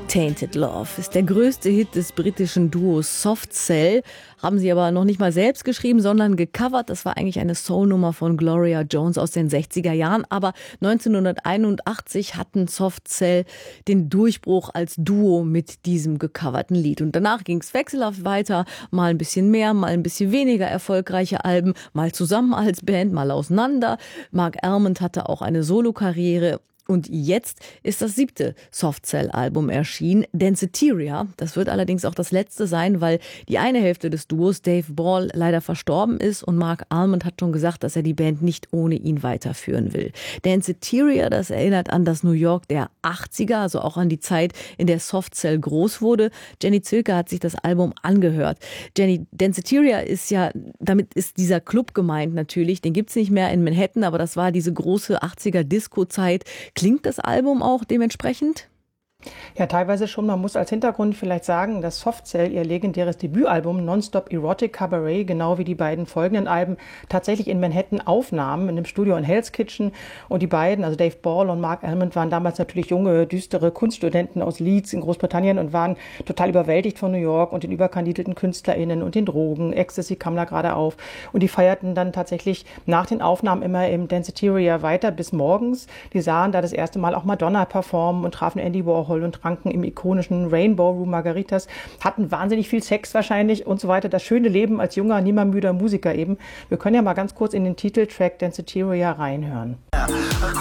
Tainted Love ist der größte Hit des britischen Duos Soft Cell. Haben sie aber noch nicht mal selbst geschrieben, sondern gecovert. Das war eigentlich eine Soul-Nummer von Gloria Jones aus den 60er Jahren. Aber 1981 hatten Soft Cell den Durchbruch als Duo mit diesem gecoverten Lied. Und danach ging es wechselhaft weiter. Mal ein bisschen mehr, mal ein bisschen weniger erfolgreiche Alben. Mal zusammen als Band, mal auseinander. Mark Almond hatte auch eine Solokarriere. Und jetzt ist das 7. Soft Cell-Album erschienen, Danceteria. Das wird allerdings auch das letzte sein, weil die eine Hälfte des Duos, Dave Ball, leider verstorben ist. Und Mark Almond hat schon gesagt, dass er die Band nicht ohne ihn weiterführen will. Danceteria, das erinnert an das New York der 80er, also auch an die Zeit, in der Soft Cell groß wurde. Jenny Zilke hat sich das Album angehört. Jenny, Danceteria ist ja, damit ist dieser Club gemeint natürlich. Den gibt's nicht mehr in Manhattan, aber das war diese große 80er-Disco-Zeit. Klingt das Album auch dementsprechend? Ja, teilweise schon. Man muss als Hintergrund vielleicht sagen, dass Soft Cell ihr legendäres Debütalbum Nonstop Erotic Cabaret, genau wie die beiden folgenden Alben, tatsächlich in Manhattan aufnahmen, in einem Studio in Hell's Kitchen. Und die beiden, also Dave Ball und Mark Almond, waren damals natürlich junge, düstere Kunststudenten aus Leeds in Großbritannien und waren total überwältigt von New York und den überkandidelten KünstlerInnen und den Drogen. Ecstasy kam da gerade auf. Und die feierten dann tatsächlich nach den Aufnahmen immer im Danceteria weiter bis morgens. Die sahen da das erste Mal auch Madonna performen und trafen Andy Warhol und tranken im ikonischen Rainbow Room Margaritas, hatten wahnsinnig viel Sex wahrscheinlich und so weiter. Das schöne Leben als junger, nimmermüder Musiker eben. Wir können ja mal ganz kurz in den Titeltrack Danceteria reinhören.